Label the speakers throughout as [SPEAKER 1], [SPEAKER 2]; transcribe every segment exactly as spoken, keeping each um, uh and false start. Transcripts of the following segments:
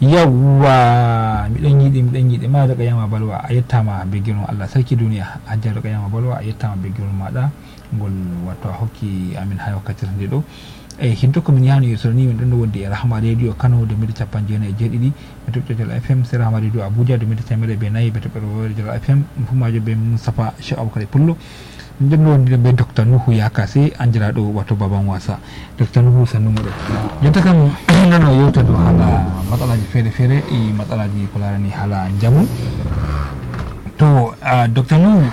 [SPEAKER 1] yawwa mi dan yidi mi dan yidi ma da kayama balwa a yetta ma be girma Allah sarki duniya hajjar kayama balwa a yetta ma be girma da gol wato hokki amin hay wakkati de do e hiddo ko min yani so ni min don wonde Rahma Radio Kano de midi capan jena e jeedidi be toktotel F M sera Rahma Radio Abuja de midi temere be nayi be tokto radio F M fumajo be Mustafa Cheikh Abubakar Pullo den wonde be Docteur Nuhu Yakase anjira do wato baban wasa Docteur Nuhu sanu mo do jonta kam nano yewta do hala matsalaji fere fere e matsalaji ko larani hala jamu to Docteur Nuhu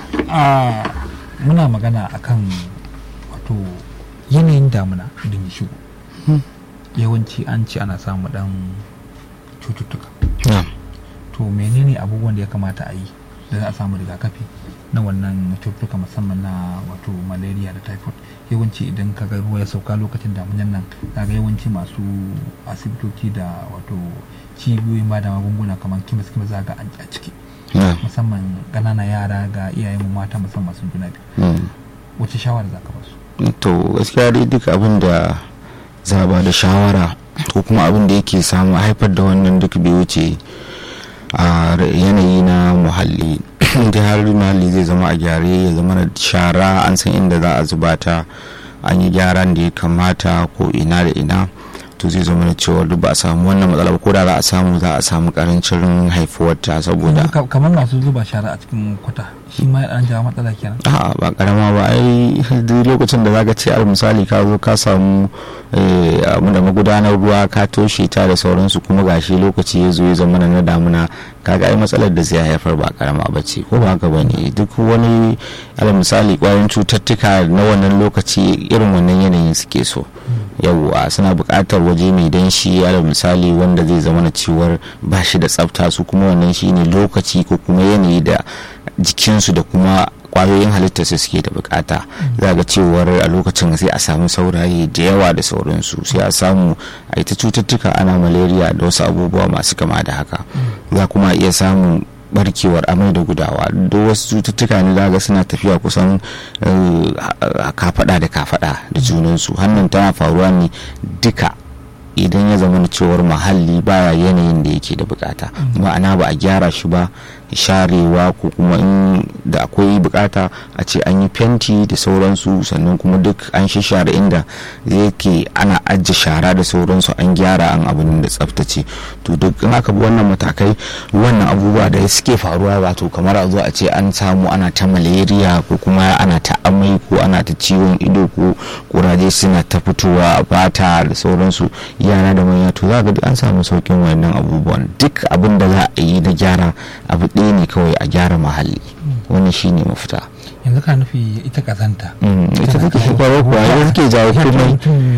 [SPEAKER 1] muna magana akan wato yanayin damuna idan ya shigo yawanci an ci ana samu dan cututtuka to menene abubuwan da ya kamata a yi da za a samu rigakafi na wannan cututtuka musamman na wato malaria da typhoid yawanci idan kaga ruwa ya sauka lokacin damunan nan kaga yawanci masu asibitoci da wato cibiyoyin ba da magunguna kamar kimis kimis za ga an a ciki musamman ƙananan yara ga iyayen mata musamman sun juna biyu wace shawara za ka ba su?
[SPEAKER 2] To gaskiya dai duk abin da za ba da shawara ko kuma abin da yake samu haifar da wannan duk bai wuce a yanayi na muhalli da har muhalli zai zama a gyare ya zama da shara an san inda za a zuba ta an yi gyaran da ya kamata ko ina da ina to zai zama da cewa duk ba a samu wannan matsala ko da za a samu za a samu karancin haifuwarta saboda
[SPEAKER 1] kamar masu zuba shara a cikin kwata shi ma an jawo matsala kenan
[SPEAKER 2] a'a ba karama ba ai duk lokacin da zaka ce al misali ka zo ka samu abu da magudanar ruwa ka toshe ta da sauransu kuma gashi lokaci ya zo ya zama na damuna kaga ai matsalar da zai haifar ba karama ba ce ko ba haka bane duk wani al misali kwayoyin cututtuka na wannan lokaci irin wannan yanayin suke so yawwa suna buƙatar waje mai danshi al misali wanda zai zama na ciwar ba shi da tsafta su kuma wannan shine lokaci ko kuma yanayi da jikinsu da kuma kwayoyin halittar su suke da bukata za ga cewar a lokacin sai a samu saurayi da yawa da sauransu sai a samu a ita cututtuka ana malaria da wasu abubuwa masu kama da haka za kuma iya samun barkewar amai da gudawa duk wasu cututtuka ne za ga suna tafiya kusan kafada da kafada da junansu hannun tana faruwa ne duka idan ya zama cewar muhalli baya yanayin da yake da bukata ma'ana ba a gyara shi ba sharewa ko kuma in da akwai bukata a ce an yi fenti da sauransu sannan kuma duk an share inda yake ana ajiye shara da sauransu an gyara an abin da tsaftace to duk in aka bi wannan matakai wannan abubuwa da suke faruwa wato kamar a zo a ce an samu ana ta malaria ko kuma ana ta amai ko ana ta ciwon ido ko kuraje suna ta fitowa a fata da sauransu yana da manya to za ga duk an samu saukin wannan abubuwan duk abin da za a yi na gyara abu ɗaya ne kawai a gyara muhalli wannan shine mafita
[SPEAKER 1] yanzu ka nufi ita kazanta
[SPEAKER 2] ita take kwaro kuwa ita take jawo komai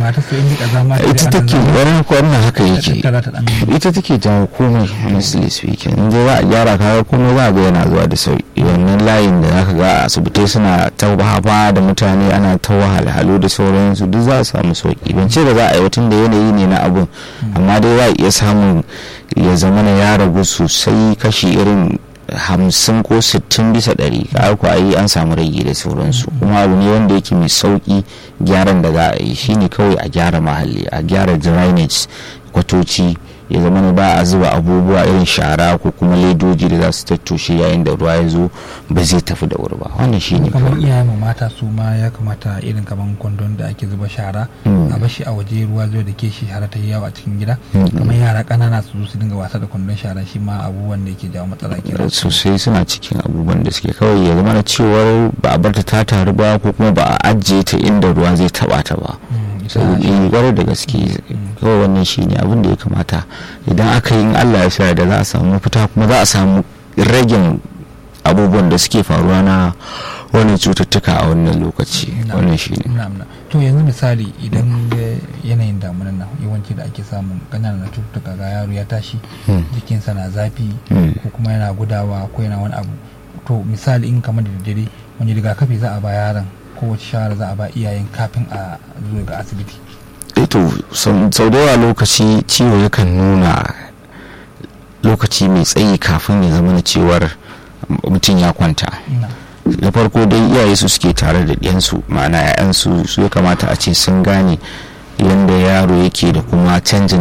[SPEAKER 2] ita take wani wannan haka yake ita take jawo komai honestly speaking inda za a gyara kaga komai za a ga yana zuwa da sauki wannan layin da zaka ga asibitai suna ta hafa da mutane ana ta wahalhalu da sauransu duk za a samu sauki ban ce da za a yi watan da yanayi ne na abun amma dai za a iya samun ya zama ya ragu sosai kashi irin hamsin ko sittin bisa ɗari ka ku a yi an samu rage da sauransu kuma abu ne wanda yake mai sauki gyaran da za a yi shine kawai a gyara mahalli a gyara drainage kwatoci ya zama ne ba a zuba abubuwa irin shara ko kuma ledoji da za su tattoshe yayin da ruwa ya zo ba zai tafi da wuri ba wannan shine
[SPEAKER 1] kamar iyayen mu mata su ma ya kamata irin kaman kwandon da ake zuba shara a bashi a waje ruwa zo da ke shi shara ta yawo a cikin gida kamar yara kanana su zo su dinga wasa da kwandon shara shi ma abubuwan da yake jawo matsala kenan
[SPEAKER 2] sosai suna cikin abubuwan da suke kawai ya zama na cewar ba a bar ta ta taru ba ko kuma ba a ajiye ta inda ruwa zai taba ta ba saboda gwara da gaske kawai wannan shine abin da ya kamata idan aka yi in Allah ya sa da za a samu mafita kuma za a samu ragin abubuwan da suke faruwa na wannan cututtuka a wannan lokaci wannan shine
[SPEAKER 1] to yanzu misali idan yanayin damunan nan yawanci da ake samun kananan cututtuka ga yaro ya tashi jikinsa na zafi ko kuma yana gudawa ko yana wani abu to misali in kamar da dare wani rigakafi za a ba yaron kowace shawara za a ba iyayen kafin a zo ga asibiti
[SPEAKER 2] to sau da yawa lokaci ciwo yakan nuna lokaci mai tsayi kafin ya zama na cewar mutum ya kwanta da farko dai iyaye su suke tare da ɗiyansu ma'ana 'ya'yansu su ya kamata a ce sun gane yadda yaro yake da kuma canjin